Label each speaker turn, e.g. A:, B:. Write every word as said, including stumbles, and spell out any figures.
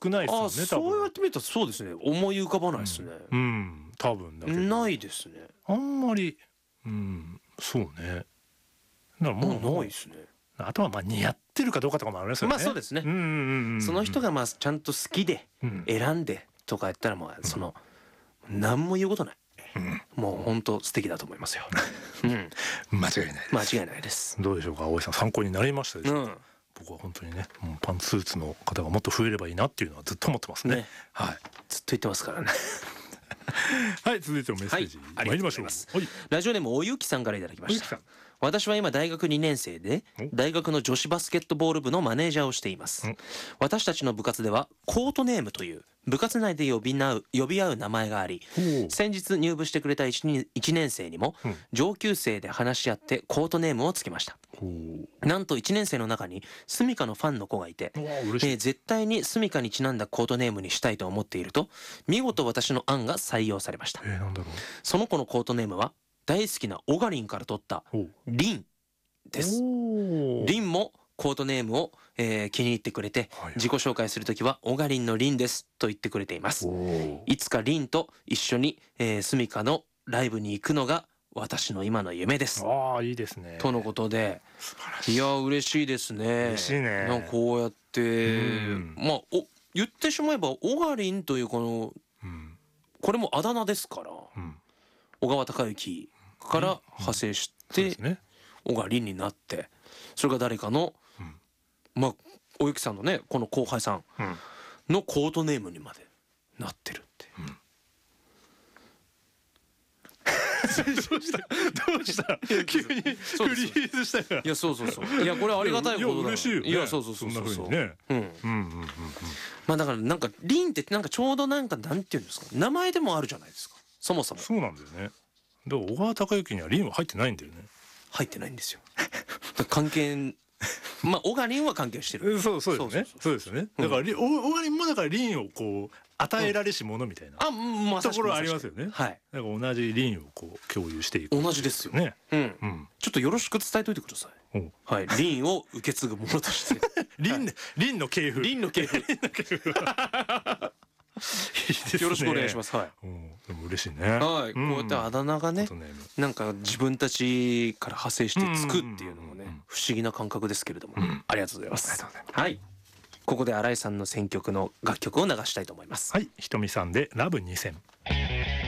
A: 少ないですよね。
B: あ、そう言われてみるとそうですね、思い浮かばないですね。
A: うん、うん、多分だけど
B: ないですね。
A: あんまり、うん、そうね。だからもう、
B: もうないですね。
A: あとはまあ似合ってるかどうかとかもありますよね。
B: まあそうですね。
A: うんうんうん、
B: その人がまあちゃんと好きで
A: うん
B: 選んでとかやったらもうその、何も言うことない。
A: うん、
B: もう本当素敵だと思いますよ。うん、
A: 間違いないです。
B: 間違いないです。
A: どうでしょうか、葵さん、参考になりましたでしょうか。
B: うん、
A: 僕は本当にね、もうパンツスーツの方がもっと増えればいいなっていうのはずっと思ってますね。
B: ね、
A: はい。
B: ずっと言ってますからね。
A: はい、続いてのメッセージ、
B: はい、
A: 参りましょう。
B: はい、ラジオネームおゆきさんからいただきました。
A: おゆきさん、
B: 私は今大学にねん生で大学の女子バスケットボール部のマネージャーをしています。私たちの部活ではコートネームという部活内で呼び合う、呼び合う名前があり、先日入部してくれた 1, いちねん生にも上級生で話し合ってコートネームをつけました。なんといちねん生の中にスミカのファンの子がいて、えー、絶対にスミカにちなんだコートネームにしたいと思っていると、見事私の案が採用されました。
A: えー、なんだろう。
B: その子のコートネームは大好きなオガリンから取ったリンです。リンもコートネームを、えー、気に入ってくれて、はいはい、自己紹介するときはオガリンのリンですと言ってくれています。いつかリンと一緒に、えー、スミカのライブに行くのが私の今の夢です。
A: ああ、いいですね。
B: とのことで、
A: 素晴らしい。
B: いや嬉しいですね。
A: 嬉しいね。
B: なんかこうやって、まあお言ってしまえばオガリンというこの、うん、これもあだ名ですから、うん、小川隆之から派生して、うんね、オガリンになって、それが誰かの、うん、まあおゆきさんのねこの後輩さんのコートネームにまでなってるって。うん、
A: どうしたどうした急にフリーズしたから。
B: いやそうそうそう。いやこれありがたいことだ。
A: いや嬉しいよね。
B: いやそうそうそうそう。
A: そんな風にね。うんうんうんうん。
B: まあだからなんかリンってなんかちょうどなんかなんていうんですか、名前でもあるじゃないですか。そもそも。
A: そうなんだよね。だから小川隆之にはリンは入ってないんだよね。
B: 入ってないんですよ。関係まあオガリンは関係してる。
A: そうそうですね。そうですよね。だからオガリンもだからリンをこう与えられし者みたいな、うん、あ、まあ、ところありますよね。はい。だから同じリンをこう共有していく。
B: 同じですよね。うん。うん。ちょっとよろしく伝えといてください。うん、はい。リンを受け継ぐものとして。
A: リン、リンの系譜。
B: リンの系譜。よろしくお願いします。はい。
A: うん、でも嬉しいね。
B: はい。こうやってあだ名がね、なんか自分たちから派生してつくっていうのもね、不思議な感覚ですけれども、ありがとうございます。ありがとうございます。はい。ここで新井さんの選曲の楽曲を流したいと思います。
A: はい。ひとみさんでラブにせん。